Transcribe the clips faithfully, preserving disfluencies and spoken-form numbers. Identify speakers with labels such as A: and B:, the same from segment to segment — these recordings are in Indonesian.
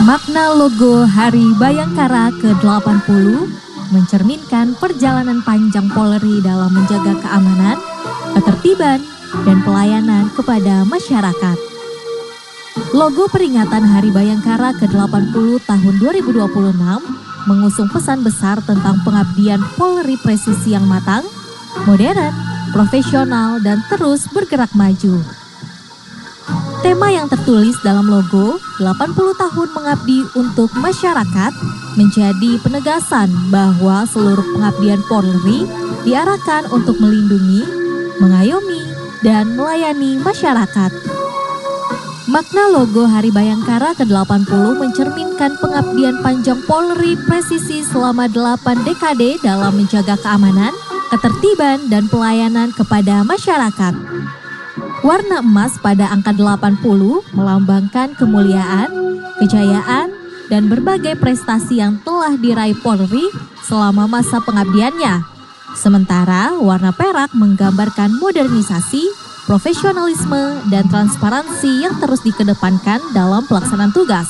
A: Makna logo Hari Bayangkara ke delapan puluh mencerminkan perjalanan panjang Polri dalam menjaga keamanan, ketertiban, dan pelayanan kepada masyarakat. Logo peringatan Hari Bayangkara ke delapan puluh tahun dua ribu dua puluh enam mengusung pesan besar tentang pengabdian Polri presisi yang matang, modern, profesional, dan terus bergerak maju. Tema yang tertulis dalam logo delapan puluh tahun mengabdi untuk masyarakat menjadi penegasan bahwa seluruh pengabdian Polri diarahkan untuk melindungi, mengayomi, dan melayani masyarakat. Makna logo Hari Bayangkara ke delapan puluh mencerminkan pengabdian panjang Polri presisi selama delapan dekade dalam menjaga keamanan, ketertiban, dan pelayanan kepada masyarakat. Warna emas pada angka delapan puluh melambangkan kemuliaan, kejayaan, dan berbagai prestasi yang telah diraih Polri selama masa pengabdiannya. Sementara warna perak menggambarkan modernisasi, profesionalisme, dan transparansi yang terus dikedepankan dalam pelaksanaan tugas.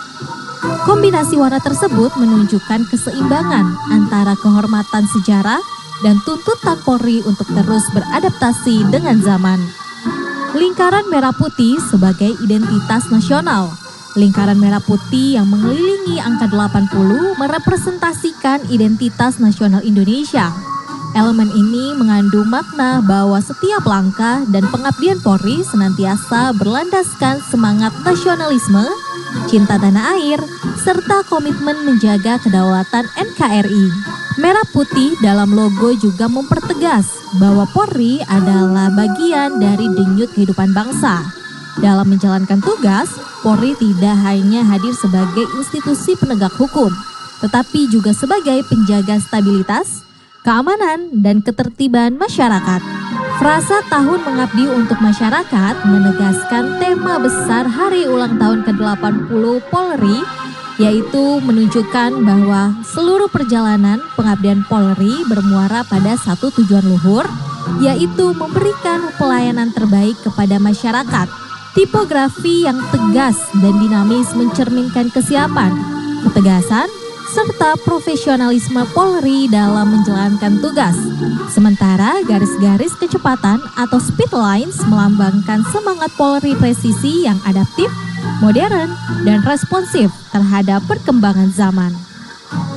A: Kombinasi warna tersebut menunjukkan keseimbangan antara kehormatan sejarah dan tuntutan Polri untuk terus beradaptasi dengan zaman. Lingkaran merah putih sebagai identitas nasional. Lingkaran merah putih yang mengelilingi angka delapan puluh merepresentasikan identitas nasional Indonesia. Elemen ini mengandung makna bahwa setiap langkah dan pengabdian Polri senantiasa berlandaskan semangat nasionalisme, cinta tanah air, serta komitmen menjaga kedaulatan N K R I. Merah putih dalam logo juga mempertegas bahwa Polri adalah bagian dari denyut kehidupan bangsa. Dalam menjalankan tugas, Polri tidak hanya hadir sebagai institusi penegak hukum, tetapi juga sebagai penjaga stabilitas, keamanan, dan ketertiban masyarakat. Frasa tahun mengabdi untuk masyarakat menegaskan tema besar hari ulang tahun ke delapan puluh Polri, yaitu menunjukkan bahwa seluruh perjalanan pengabdian Polri bermuara pada satu tujuan luhur, yaitu memberikan pelayanan terbaik kepada masyarakat. Tipografi yang tegas dan dinamis mencerminkan kesiapan, ketegasan, serta profesionalisme Polri dalam menjalankan tugas. Sementara garis-garis kecepatan atau speed lines melambangkan semangat Polri presisi yang adaptif, modern, dan responsif terhadap perkembangan zaman.